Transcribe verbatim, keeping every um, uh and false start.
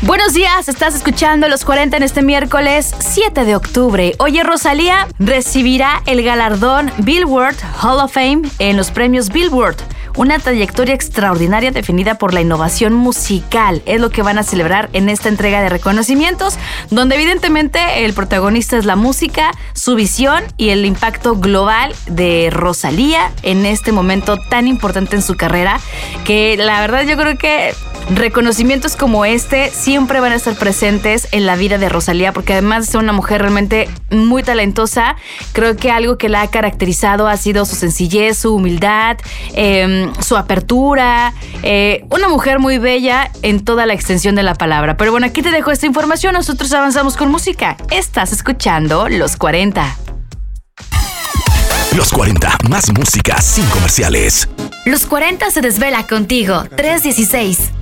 Buenos días, estás escuchando Los cuarenta en este miércoles siete de octubre. Oye, Rosalía recibirá el galardón Billboard Hall of Fame en los premios Billboard. Una trayectoria extraordinaria definida por la innovación musical. Es lo que van a celebrar en esta entrega de reconocimientos, donde evidentemente el protagonista es la música, su visión y el impacto global de Rosalía en este momento tan importante en su carrera, que la verdad yo creo que reconocimientos como este siempre van a estar presentes en la vida de Rosalía, porque además de ser una mujer realmente muy talentosa, creo que algo que la ha caracterizado ha sido su sencillez, su humildad, eh, su apertura, eh, una mujer muy bella en toda la extensión de la palabra. Pero bueno, aquí te dejo esta información, nosotros avanzamos con música. Estás escuchando Los cuarenta. Los cuarenta, más música sin comerciales. Los cuarenta se desvela contigo, tres dieciséis.